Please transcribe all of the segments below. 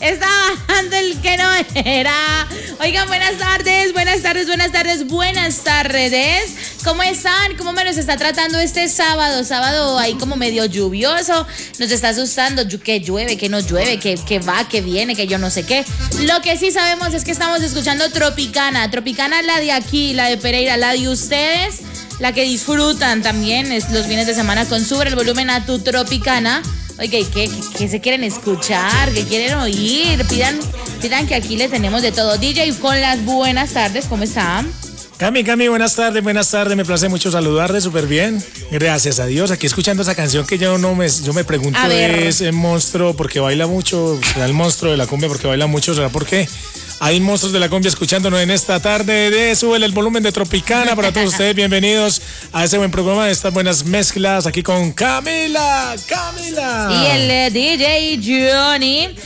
está bajando el que no era. Oigan, buenas tardes. ¿Cómo están? ¿Cómo me los está tratando este sábado? Sábado ahí como medio lluvioso. Nos está asustando que llueve, que no llueve, que va, que viene, que yo no sé qué. Lo que sí sabemos es que estamos escuchando Tropicana. Tropicana, la de aquí, la de Pereira, la de ustedes, la que disfrutan también es los fines de semana con Sube el volumen a tu Tropicana. Oiga, ¿y qué se quieren escuchar? ¿Qué quieren oír? Pidan que aquí le tenemos de todo. DJ, con las buenas tardes, ¿cómo están? Cami, buenas tardes, me place mucho saludarle, súper bien, gracias a Dios, aquí escuchando esa canción que yo me pregunto, ¿es el monstruo porque baila mucho? ¿Será el monstruo de la cumbia porque baila mucho? ¿Será por qué? Hay monstruos de la cumbia escuchándonos en esta tarde de Súbele el volumen de Tropicana. Para todos ustedes, bienvenidos a ese buen programa, de estas buenas mezclas aquí con Camila. Y el DJ Johnny.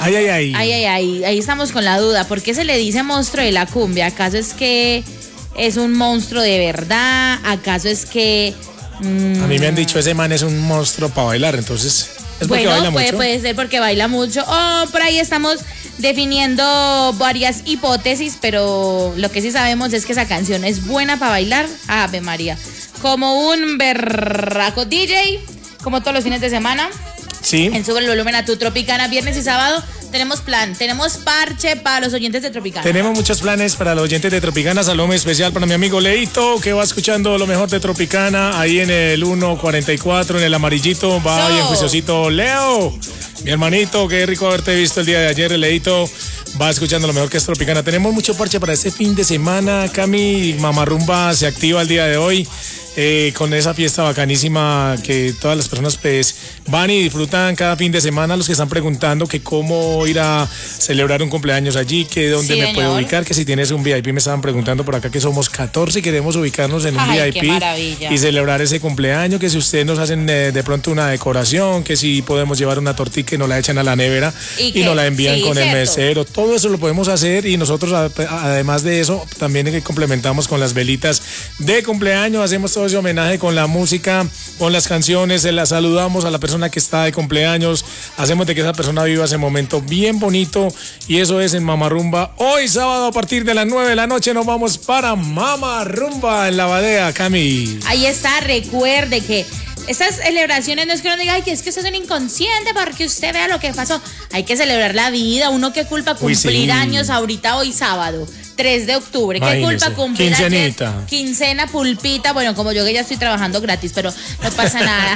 Ahí estamos con la duda, ¿por qué se le dice monstruo de la cumbia? ¿Acaso es que es un monstruo de verdad? ¿Acaso es que...? A mí me han dicho, ese man es un monstruo para bailar, entonces... ¿Es porque baila mucho? Puede ser porque baila mucho. Por ahí estamos definiendo varias hipótesis, pero lo que sí sabemos es que esa canción es buena para bailar. Ave María. Como un berraco DJ, como todos los fines de semana. Sí. En Sube el volumen a tu Tropicana, viernes y sábado. Tenemos parche para los oyentes de Tropicana. Tenemos muchos planes para los oyentes de Tropicana. Saludo especial para mi amigo Leito, que va escuchando lo mejor de Tropicana, ahí en el 144, en el amarillito, va bien juiciosito. Leo, mi hermanito, qué rico haberte visto el día de ayer, Leito, va escuchando lo mejor que es Tropicana. Tenemos mucho parche para este fin de semana. Cami, Mamarrumba se activa el día de hoy. Con esa fiesta bacanísima que todas las personas pues van y disfrutan cada fin de semana. Los que están preguntando que cómo ir a celebrar un cumpleaños allí, que dónde me puedo ubicar, que si tienes un VIP, me estaban preguntando por acá que somos 14 y queremos ubicarnos en un VIP y celebrar ese cumpleaños, que si ustedes nos hacen de pronto una decoración, que si podemos llevar una tortilla que nos la echan a la nevera y nos la envían con el mesero. Todo eso lo podemos hacer y nosotros además de eso también complementamos con las velitas de cumpleaños, hacemos todo ese homenaje con la música, con las canciones, la saludamos a la persona que está de cumpleaños, hacemos de que esa persona viva ese momento bien bonito y eso es en Mamarrumba. Hoy sábado a partir de las 9 de la noche nos vamos para Mamarrumba en la Badea, Cami. Ahí está, recuerde que estas celebraciones no es que uno diga, ay, que es que usted es un inconsciente porque usted vea lo que pasó. Hay que celebrar la vida. Uno qué culpa cumplir años ahorita, hoy sábado, 3 de octubre. ¿Qué culpa cumplir quincenita? Ayer, quincena, pulpita. Bueno, como yo que ya estoy trabajando gratis, pero no pasa nada.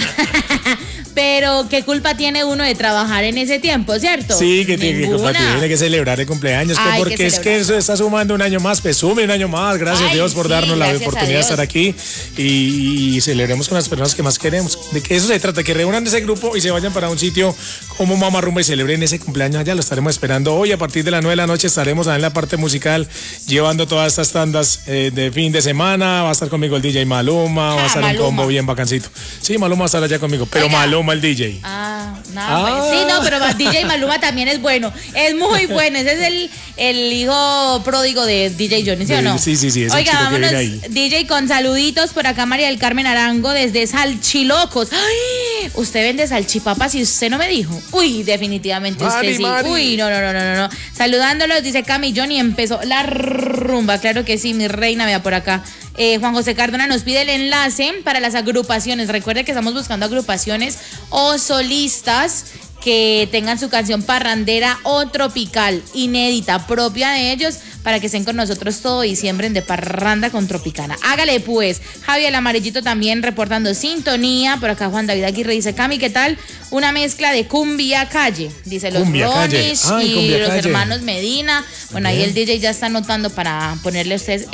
Pero qué culpa tiene uno de trabajar en ese tiempo, ¿cierto? Sí, que tiene que celebrar el cumpleaños, porque es que eso está sumando un año más, pues sume un año más. Gracias a Dios por darnos la oportunidad de estar aquí y celebremos con las personas que más queremos. De que eso se trata, que reúnan ese grupo y se vayan para un sitio como Mamarrumba y celebren ese cumpleaños allá. Lo estaremos esperando hoy a partir de las 9 de la noche. Estaremos en la parte musical llevando todas estas tandas de fin de semana. Va a estar conmigo el DJ Maluma, va a estar un combo bien bacancito. Sí, Maluma va a estar allá conmigo, pero Maluma el DJ. Sí, no, pero DJ Maluma también es bueno, es muy bueno. Ese es el hijo pródigo de DJ Johnny, ¿sí o no? Sí, oiga, vámonos, DJ, con saluditos por acá. María del Carmen Arango desde Salchilocos. Ay, usted vende salchipapas y usted no me dijo. Uy, definitivamente usted sí. Uy, no. Saludándolos, dice Cami, Johnny, empezó la rumba. Claro que sí, mi reina, vea por acá. Juan José Cardona nos pide el enlace para las agrupaciones. Recuerde que estamos buscando agrupaciones o solistas que tengan su canción parrandera o tropical, inédita, propia de ellos, para que estén con nosotros todo diciembre de parranda con Tropicana. Hágale pues. Javier el Amarillito también reportando sintonía. Por acá Juan David Aguirre dice, Cami, ¿qué tal? Una mezcla de cumbia calle. Dice los Romish y los hermanos Medina. Bueno, ahí el DJ ya está anotando para ponerle a ustedes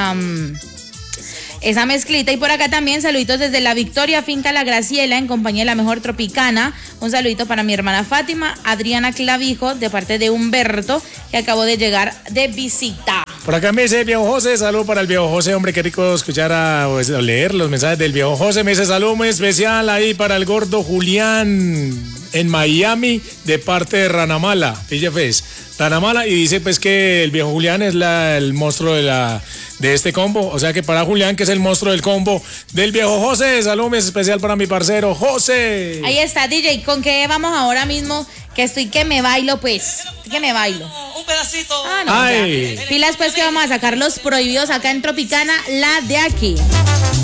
esa mezclita. Y por acá también saluditos desde la Victoria Finca La Graciela en compañía de la mejor Tropicana. Un saludito para mi hermana Fátima, Adriana Clavijo, de parte de Humberto, que acabó de llegar de visita. Por acá me dice el viejo José, salud para el viejo José, hombre, qué rico escuchar o leer los mensajes del viejo José. Me dice salud muy especial ahí para el gordo Julián en Miami, de parte de Ranamala, Pille Fez. Rana Mala, y dice pues que el viejo Julián es el monstruo de este combo. O sea que para Julián, que es el monstruo del combo del viejo José. Saludos especial para mi parcero José. Ahí está, DJ. ¿Con qué vamos ahora mismo? Que estoy que me bailo, pues. Que me bailo. Un pedacito. Ah, no. Pilas, pues, que vamos a sacar los prohibidos acá en Tropicana, la de aquí.